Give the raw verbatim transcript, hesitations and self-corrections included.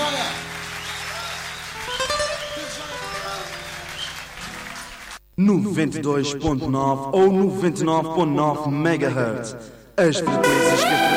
noventa e dois ponto nove ou noventa e nove ponto nove megahertz. As frequências que